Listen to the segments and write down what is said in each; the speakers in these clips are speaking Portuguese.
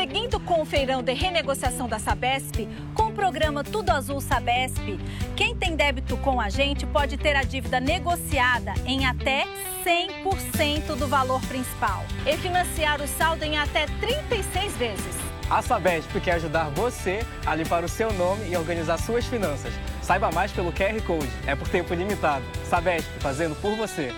Seguindo com o feirão de renegociação da Sabesp, com o programa Tudo Azul Sabesp, quem tem débito com a gente pode ter a dívida negociada em até 100% do valor principal e financiar o saldo em até 36 vezes. A Sabesp quer ajudar você a limpar o seu nome e organizar suas finanças. Saiba mais pelo QR Code. É por tempo limitado. Sabesp, fazendo por você.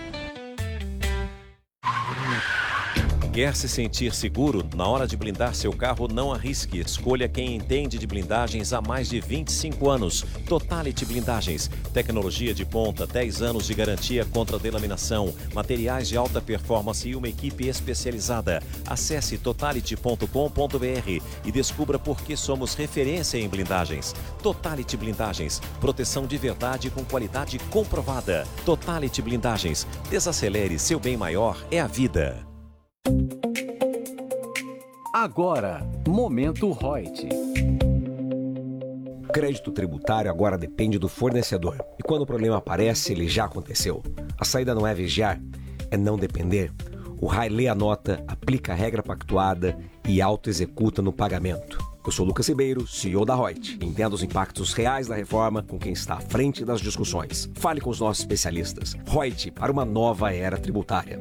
Quer se sentir seguro? Na hora de blindar seu carro, não arrisque. Escolha quem entende de blindagens há mais de 25 anos. Totality Blindagens. Tecnologia de ponta, 10 anos de garantia contra delaminação, materiais de alta performance e uma equipe especializada. Acesse totality.com.br e descubra por que somos referência em blindagens. Totality Blindagens. Proteção de verdade com qualidade comprovada. Totality Blindagens. Desacelere, seu bem maior é a vida. Agora, Momento Reut. Crédito tributário agora depende do fornecedor. E quando o problema aparece, ele já aconteceu. A saída não é vigiar, é não depender. O RAI lê a nota, aplica a regra pactuada e auto-executa no pagamento. Eu sou Lucas Ribeiro, CEO da Reut. Entenda os impactos reais da reforma com quem está à frente das discussões. Fale com os nossos especialistas. Reut, para uma nova era tributária.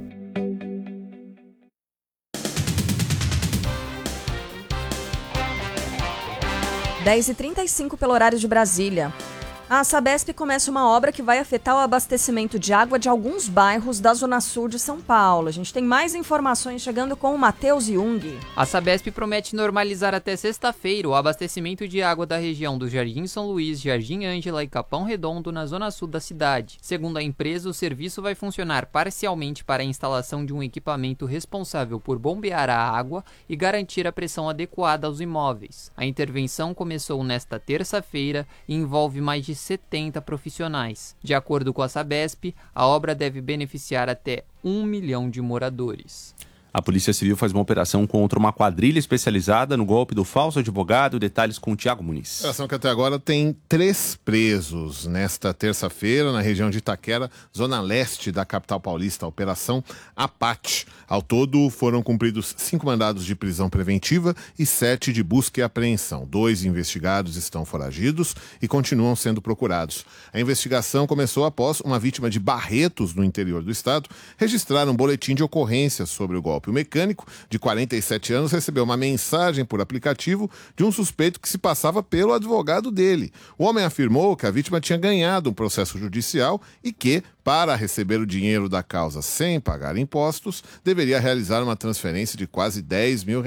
10h35 pelo horário de Brasília. A Sabesp começa uma obra que vai afetar o abastecimento de água de alguns bairros da Zona Sul de São Paulo. A gente tem mais informações chegando com o Matheus Jung. A Sabesp promete normalizar até sexta-feira o abastecimento de água da região do Jardim São Luís, Jardim Ângela e Capão Redondo, na Zona Sul da cidade. Segundo a empresa, o serviço vai funcionar parcialmente para a instalação de um equipamento responsável por bombear a água e garantir a pressão adequada aos imóveis. A intervenção começou nesta terça-feira e envolve mais de 70 profissionais. De acordo com a Sabesp, a obra deve beneficiar até 1 milhão de moradores. A Polícia Civil faz uma operação contra uma quadrilha especializada no golpe do falso advogado. Detalhes com o Tiago Muniz. A operação que até agora tem 3 presos nesta terça-feira na região de Itaquera, zona leste da capital paulista, a Operação Apate. Ao todo foram cumpridos 5 mandados de prisão preventiva e 7 de busca e apreensão. 2 investigados estão foragidos e continuam sendo procurados. A investigação começou após uma vítima de Barretos, no interior do estado, registrar um boletim de ocorrência sobre o golpe. O mecânico, de 47 anos, recebeu uma mensagem por aplicativo de um suspeito que se passava pelo advogado dele. O homem afirmou que a vítima tinha ganhado um processo judicial e que, para receber o dinheiro da causa sem pagar impostos, deveria realizar uma transferência de quase R$10 mil.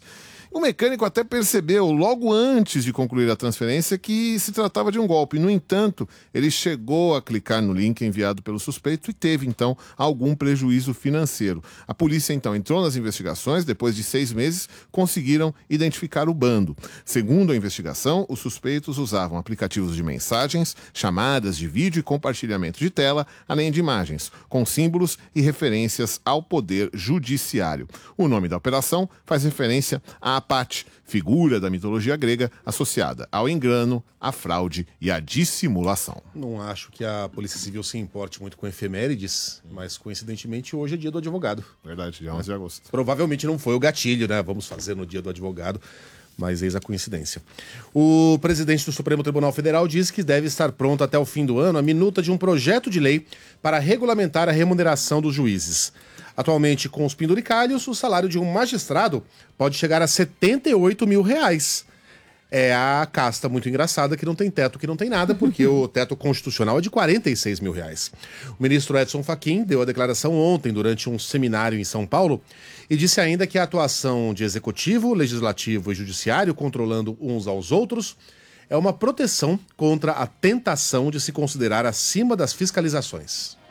O mecânico até percebeu, logo antes de concluir a transferência, que se tratava de um golpe. No entanto, ele chegou a clicar no link enviado pelo suspeito e teve, então, algum prejuízo financeiro. A polícia, então, entrou nas investigações. Depois de 6 meses, conseguiram identificar o bando. Segundo a investigação, os suspeitos usavam aplicativos de mensagens, chamadas de vídeo e compartilhamento de tela, além de imagens, com símbolos e referências ao poder judiciário. O nome da operação faz referência a Apate, figura da mitologia grega associada ao engano, à fraude e à dissimulação. Não acho que a Polícia Civil se importe muito com efemérides, mas coincidentemente hoje é dia do advogado. Verdade, dia 11 de agosto. Provavelmente não foi o gatilho, né? Vamos fazer no dia do advogado, mas eis a coincidência. O presidente do Supremo Tribunal Federal diz que deve estar pronto até o fim do ano a minuta de um projeto de lei para regulamentar a remuneração dos juízes. Atualmente, com os penduricalhos, o salário de um magistrado pode chegar a R$78 mil. É a casta muito engraçada que não tem teto, que não tem nada, porque o teto constitucional é de R$46 mil. O ministro Edson Fachin deu a declaração ontem durante um seminário em São Paulo e disse ainda que a atuação de executivo, legislativo e judiciário, controlando uns aos outros, é uma proteção contra a tentação de se considerar acima das fiscalizações.